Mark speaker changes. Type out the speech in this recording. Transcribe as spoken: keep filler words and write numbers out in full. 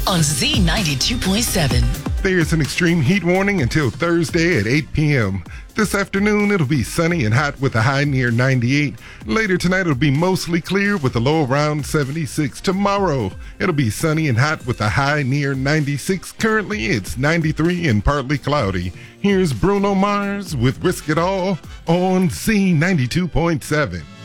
Speaker 1: on Z ninety-two point seven.
Speaker 2: There's an extreme heat warning until Thursday at eight p.m. This afternoon, it'll be sunny and hot with a high near ninety-eight. Later tonight, it'll be mostly clear with a low around seventy-six. Tomorrow, it'll be sunny and hot with a high near ninety-six. Currently, it's ninety-three and partly cloudy. Here's Bruno Mars with Risk It All on Z ninety-two point seven.